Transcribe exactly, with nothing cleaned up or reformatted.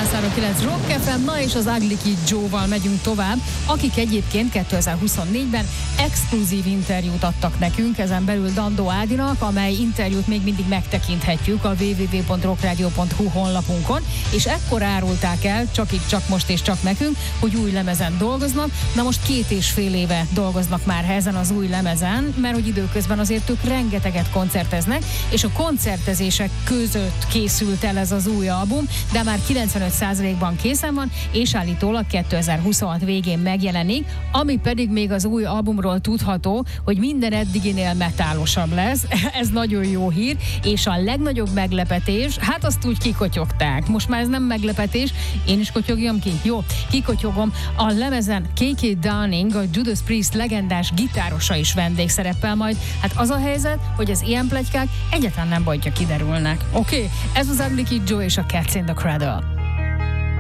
száz három kilenc Rock ef em, na és az Ugly Kid Joe-val megyünk tovább, akik egyébként kétezer-huszonnégyben exkluzív interjút adtak nekünk, ezen belül Dandó Ádinak, amely interjút még mindig megtekinthetjük a double-u double-u double-u pont rockradio pont hu honlapunkon, és ekkor árulták el, csak itt, csak most és csak nekünk, hogy új lemezen dolgoznak. Na most két és fél éve dolgoznak már ezen az új lemezen, mert hogy időközben azért ők rengeteget koncerteznek, és a koncertezések között készült el ez az új album, de már kilencvenöt százalékban készen van, és állítólag kétezer-huszonhat végén megjelenik, ami pedig még az új albumról tudható, hogy minden eddiginél metálosabb lesz. Ez nagyon jó hír, és a legnagyobb meglepetés, hát azt úgy kikotyogták. Most már ez nem meglepetés, én is kotyogjam ki? Jó, kikotyogom. A lemezen ká ká Downing, a Judas Priest legendás gitárosa is vendégszereppel majd. Hát az a helyzet, hogy az ilyen pletykák egyáltalán nem baj, ha kiderülnek. Oké, okay? Ez az Ugly Kid Joe és a Cats in the Cradle.